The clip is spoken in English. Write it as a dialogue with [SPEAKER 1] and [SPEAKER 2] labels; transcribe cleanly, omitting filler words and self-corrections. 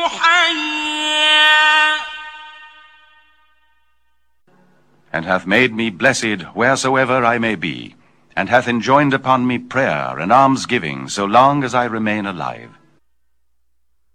[SPEAKER 1] حيا
[SPEAKER 2] and hath made me blessed wheresoever I may be, and hath enjoined upon me prayer and almsgiving so long as I remain alive.